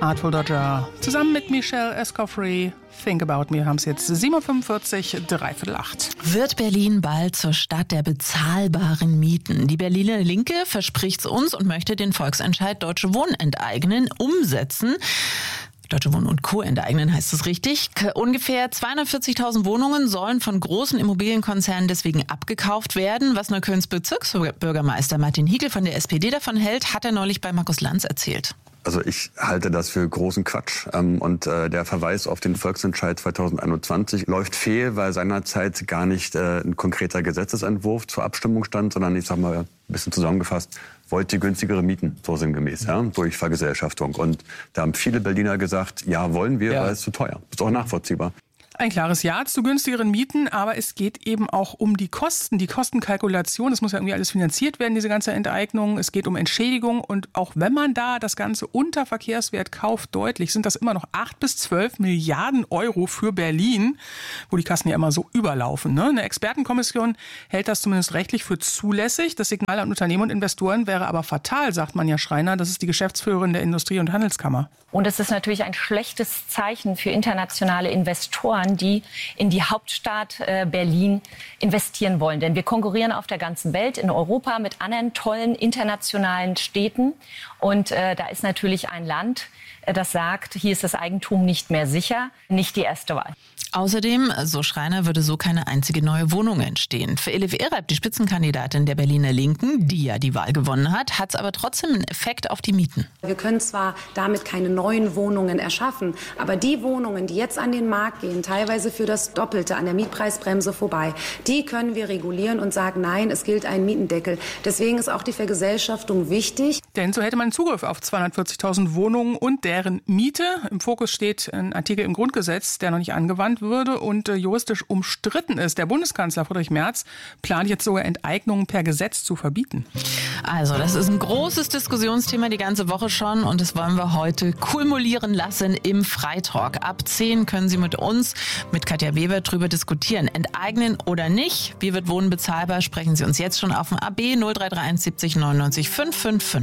Artful Dodger zusammen mit Michelle Escoffery. Think About Me haben es jetzt 7.45 Uhr, 7:45. Wird Berlin bald zur Stadt der bezahlbaren Mieten? Die Berliner Linke verspricht es uns und möchte den Volksentscheid Deutsche Wohnen enteignen, umsetzen. Deutsche Wohnen und Co. enteignen heißt es richtig. Ungefähr 240.000 Wohnungen sollen von großen Immobilienkonzernen deswegen abgekauft werden. Was Neuköllns Bezirksbürgermeister Martin Hickel von der SPD davon hält, hat er neulich bei Markus Lanz erzählt. Also ich halte das für großen Quatsch und der Verweis auf den Volksentscheid 2021 läuft fehl, weil seinerzeit gar nicht ein konkreter Gesetzesentwurf zur Abstimmung stand, sondern ich sag mal ein bisschen zusammengefasst, wollte günstigere Mieten, so sinngemäß, durch Vergesellschaftung. Und da haben viele Berliner gesagt, ja, wollen wir, weil es zu teuer. Ist auch nachvollziehbar. Ein klares Ja zu günstigeren Mieten, aber es geht eben auch um die Kosten, die Kostenkalkulation. Es muss ja irgendwie alles finanziert werden, diese ganze Enteignung. Es geht um Entschädigung und auch wenn man da das Ganze unter Verkehrswert kauft, deutlich, sind das immer noch 8 bis 12 Milliarden Euro für Berlin, wo die Kassen ja immer so überlaufen. Ne? Eine Expertenkommission hält das zumindest rechtlich für zulässig. Das Signal an Unternehmen und Investoren wäre aber fatal, sagt Manja Schreiner. Das ist die Geschäftsführerin der Industrie- und Handelskammer. Und es ist natürlich ein schlechtes Zeichen für internationale Investoren, die in die Hauptstadt Berlin investieren wollen. Denn wir konkurrieren auf der ganzen Welt, in Europa, mit anderen tollen internationalen Städten. Und da ist natürlich ein Land, das sagt, hier ist das Eigentum nicht mehr sicher, nicht die erste Wahl. Außerdem, so Schreiner, würde so keine einzige neue Wohnung entstehen. Für Elif Ereb, die Spitzenkandidatin der Berliner Linken, die ja die Wahl gewonnen hat, hat es aber trotzdem einen Effekt auf die Mieten. Wir können zwar damit keine neuen Wohnungen erschaffen, aber die Wohnungen, die jetzt an den Markt gehen, teilweise für das Doppelte an der Mietpreisbremse vorbei, die können wir regulieren und sagen, nein, es gilt ein Mietendeckel. Deswegen ist auch die Vergesellschaftung wichtig. Denn so hätte man Zugriff auf 240.000 Wohnungen und deren Miete. Im Fokus steht ein Artikel im Grundgesetz, der noch nicht angewandt würde und juristisch umstritten ist. Der Bundeskanzler Friedrich Merz plant jetzt sogar Enteignungen per Gesetz zu verbieten. Also das ist ein großes Diskussionsthema die ganze Woche schon und das wollen wir heute kumulieren lassen im Freitalk. Ab 10 können Sie mit uns, mit Katja Weber, drüber diskutieren. Enteignen oder nicht? Wie wird Wohnen bezahlbar? Sprechen Sie uns jetzt schon auf dem AB 0331 70 99 555.